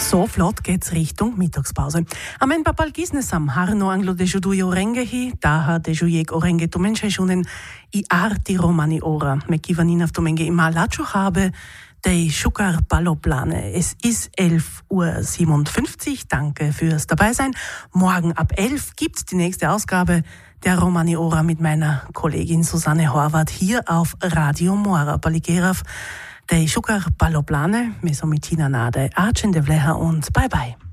So flott geht's Richtung Mittagspause. Amen papal gisnesam harno anglo de juduie orenge hi, daha de jujek orenge tumenche schunen I arti romani ora. Me kivanin auf tumenge ima lacho habe, de Schukar Balloplane. Es ist 11:57 Uhr. Danke fürs Dabeisein. Morgen ab 11 gibt's die nächste Ausgabe der Romani Ora mit meiner Kollegin Susanne Horvath hier auf Radio Mora. Paligerav, de Schukar Balloplane, mesomitina nade, Archen de Vleha und bye bye.